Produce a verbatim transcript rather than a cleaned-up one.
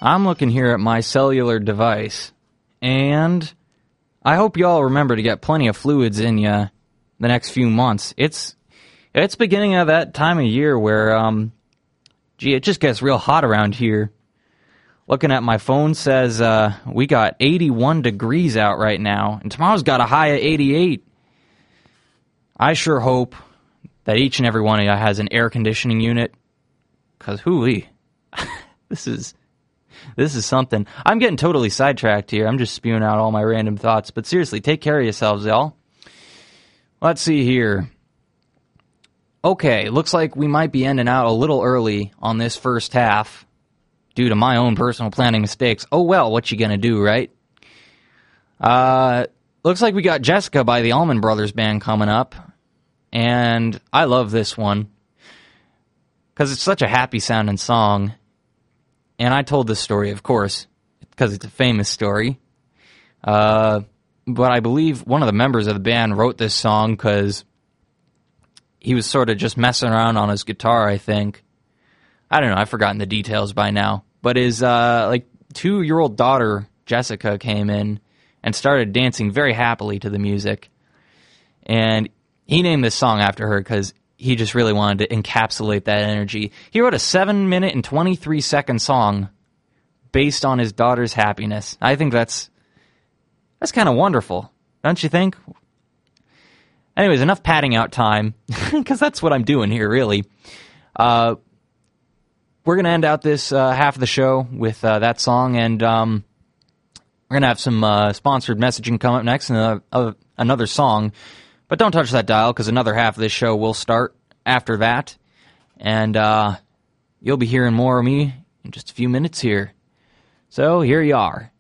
I'm looking here at my cellular device, and I hope you all remember to get plenty of fluids in you the next few months. It's it's beginning of that time of year where, um, gee, it just gets real hot around here. Looking at my phone says uh, we got eighty-one degrees out right now, and tomorrow's got a high of eighty-eight. I sure hope that each and every one of you has an air conditioning unit, because hooey, this is this is something. I'm getting totally sidetracked here. I'm just spewing out all my random thoughts, but seriously, take care of yourselves, y'all. Let's see here. Okay, looks like we might be ending out a little early on this first half due to my own personal planning mistakes. Oh well, what you gonna do, right? Uh, looks like we got Jessica by the Allman Brothers Band coming up. And I love this one because it's such a happy-sounding song. And I told this story, of course, because it's a famous story. Uh, but I believe one of the members of the band wrote this song because he was sort of just messing around on his guitar, I think. I don't know, I've forgotten the details by now. But his uh, like two-year-old daughter, Jessica, came in and started dancing very happily to the music. And he named this song after her because he just really wanted to encapsulate that energy. He wrote a seven minute and twenty-three second song based on his daughter's happiness. I think that's that's kind of wonderful, don't you think? Anyways, enough padding out time, because that's what I'm doing here, really. Uh, we're going to end out this uh, half of the show with uh, that song, and um, we're going to have some uh, sponsored messaging come up next, and uh, uh, another song. But don't touch that dial, because another half of this show will start after that. And uh, you'll be hearing more of me in just a few minutes here. So here you are.